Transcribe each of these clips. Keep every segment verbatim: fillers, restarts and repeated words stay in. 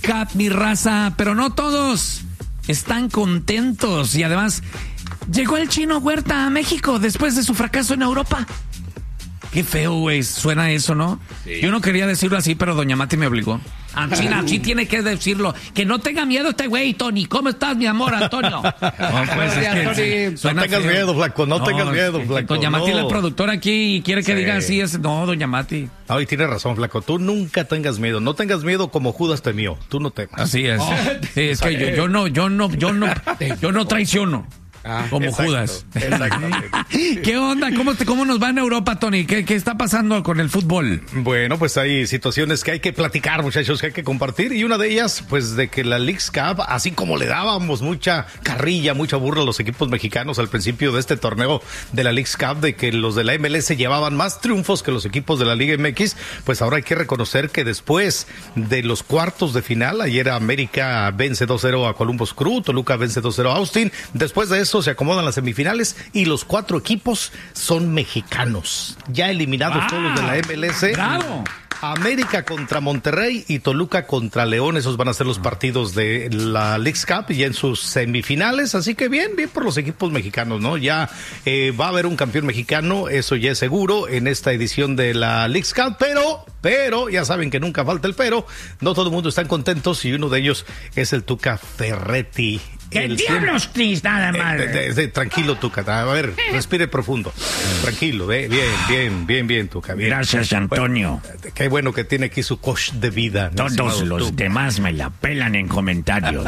Cup, mi raza, pero no todos están contentos. Y además, llegó el Chino Huerta a México después de su fracaso en Europa. Qué feo, güey, suena eso, ¿no? Sí. Yo no quería decirlo así, pero doña Mati me obligó. Así, así tiene que decirlo. Que no tenga miedo este güey, Tony. ¿Cómo estás, mi amor, Antonio? No, pues, es que no tengas feo. miedo, flaco, no, no tengas miedo, flaco. Doña Mati no. es la productora aquí y quiere que sí. diga así. Es, no, doña Mati. Ay, tiene razón, flaco. Tú nunca tengas miedo. No tengas miedo como Judas temió. Tú no temas. Así es. Oh. Sí, es que yo, yo no, yo no, yo no, yo no traiciono. Ah, como exacto, Judas. Exactamente. ¿Qué onda? ¿Cómo, te, ¿Cómo nos va en Europa, Tony? ¿Qué, ¿Qué está pasando con el fútbol? Bueno, pues hay situaciones que hay que platicar, muchachos, que hay que compartir. Y una de ellas, pues de que la Leagues Cup, así como le dábamos mucha carrilla, mucha burla a los equipos mexicanos al principio de este torneo de la Leagues Cup, de que los de la M L S llevaban más triunfos que los equipos de la Liga M X, pues ahora hay que reconocer que después de los cuartos de final, ayer América vence dos cero a Columbus Crew, Toluca vence dos cero a Austin. Después de eso se acomodan las semifinales y los cuatro equipos son mexicanos. Ya eliminados ah, todos los de la M L S. ¡Bravo! América contra Monterrey y Toluca contra León. Esos van a ser los partidos de la Leagues Cup y ya en sus semifinales. Así que bien, bien por los equipos mexicanos, ¿no? Ya eh, va a haber un campeón mexicano, eso ya es seguro, en esta edición de la Leagues Cup. Pero, pero, ya saben que nunca falta el pero. No todo el mundo están contentos y uno de ellos es el Tuca Ferretti. ¡Qué diablos, Cris! Nada más. Eh, de, de, de, tranquilo, Tuca. A ver, respire profundo. Tranquilo, eh, bien, bien, bien, bien, Tuca. Bien. Gracias, Antonio. Bueno, qué bueno que tiene aquí su coach de vida. Todos los Tuca. Demás me la pelan en comentarios.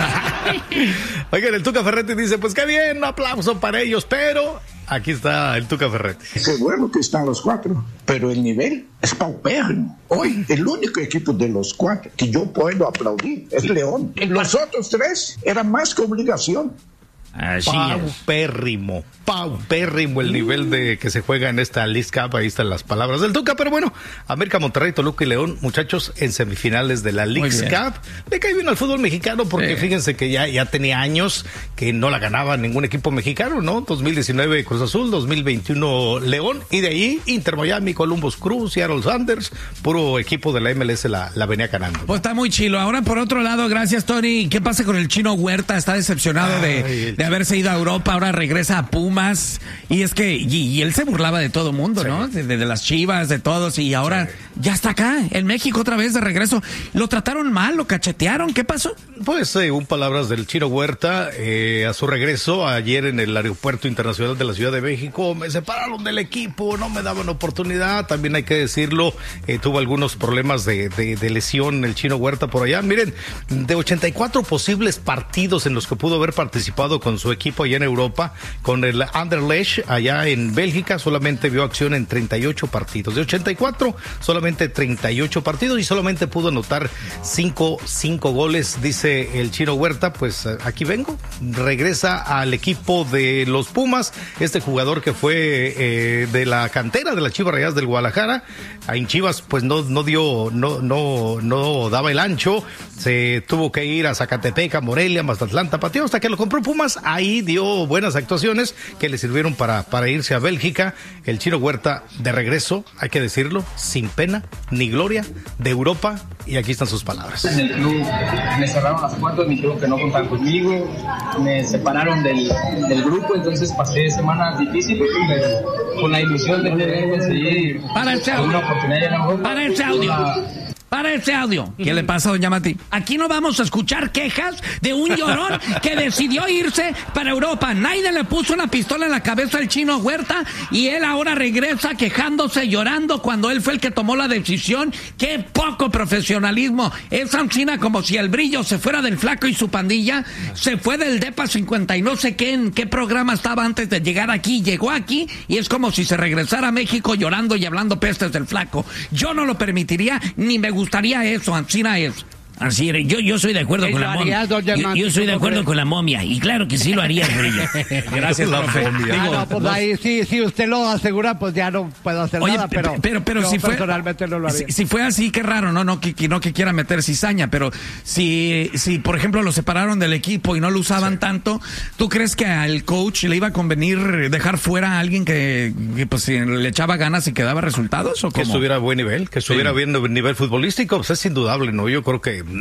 Oigan, el Tuca Ferretti dice, pues qué bien, un aplauso para ellos, pero... Aquí está el Tuca Ferretti. Qué bueno que están los cuatro, pero el nivel es paupérrimo. Hoy, el único equipo de los cuatro que yo puedo aplaudir es León. Los otros tres eran más que obligación. Así paupérrimo, es. paupérrimo el nivel de que se juega en esta Leagues Cup. Ahí están las palabras del Tuca, pero bueno, América, Monterrey, Toluca y León, muchachos, en semifinales de la Leagues Cup. Le cae bien al fútbol mexicano porque sí. Fíjense que ya, ya tenía años que no la ganaba ningún equipo mexicano, ¿no? dos mil diecinueve Cruz Azul, dos mil veintiuno León, y de ahí Inter Miami, Columbus Crew, Seattle Sanders, puro equipo de la M L S la, la venía ganando, ¿no? Pues está muy chilo. Ahora, por otro lado, gracias, Tony. ¿Qué pasa con el Chino Huerta? Está decepcionado Ay, de, de haberse ido a Europa, ahora regresa a Pumas, y es que, y, y él se burlaba de todo mundo, sí. ¿no? De, de, de las Chivas, de todos, y ahora sí. ya está acá, en México otra vez de regreso. ¿Lo trataron mal? ¿Lo cachetearon? ¿Qué pasó? Pues, según palabras del Chino Huerta, eh, a su regreso ayer en el Aeropuerto Internacional de la Ciudad de México, me separaron del equipo, no me daban oportunidad, también hay que decirlo, eh, tuvo algunos problemas de, de, de lesión el Chino Huerta por allá. Miren, de ochenta y cuatro posibles partidos en los que pudo haber participado con su equipo allá en Europa, con el Anderlecht allá en Bélgica, solamente vio acción en treinta y ocho partidos. De ochenta y cuatro, solamente treinta y ocho partidos y solamente pudo anotar cinco, cinco goles, dice el Chino Huerta. Pues aquí vengo, regresa al equipo de los Pumas, este jugador que fue eh, de la cantera de las Chivas Rayadas del Guadalajara. En Chivas pues no, no dio, no, no, no daba el ancho, se tuvo que ir a Zacatepec, a Morelia, Mazatlán, Tapatío, hasta que lo compró Pumas. Ahí dio buenas actuaciones que le sirvieron para, para irse a Bélgica. El Chino Huerta de regreso, hay que decirlo, sin pena ni gloria, de Europa, y aquí están sus palabras. En el club me cerraron las puertas, me dijeron que no contaban conmigo, me separaron del, del grupo, entonces pasé semanas difíciles, pero con la ilusión de poder conseguir una oportunidad en Europa. Para ese audio. Una... Para ese audio. ¿Qué le pasa, doña Mati? Aquí no vamos a escuchar quejas de un llorón que decidió irse para Europa. Nadie le puso una pistola en la cabeza al Chino Huerta y él ahora regresa quejándose, llorando cuando él fue el que tomó la decisión. ¡Qué poco profesionalismo! Es Ancina como si el brillo se fuera del Flaco y su pandilla. Se fue del Depa cincuenta y no sé qué, en qué programa estaba antes de llegar aquí. Llegó aquí y es como si se regresara a México llorando y hablando pestes del Flaco. Yo no lo permitiría, ni me gustaría eso. Ancina es. Así, yo, yo soy de acuerdo con la momia. Yo, yo soy de acuerdo con la momia, y claro que sí lo haría, Brillo. Gracias, profe. Digo, ah, no, pues los... ahí sí, si usted lo asegura, pues ya no puedo hacer Oye, nada, pero, pero, pero yo si personalmente fue, no lo haría. Si, si fue así, qué raro, no, no que, que no que quiera meter cizaña, pero si, si por ejemplo lo separaron del equipo y no lo usaban sí. tanto, ¿tú crees que al coach le iba a convenir dejar fuera a alguien que, que pues le echaba ganas y que daba resultados? ¿O que cómo? estuviera a buen nivel, que estuviera sí. bien nivel futbolístico? Pues es indudable, ¿no? Yo creo que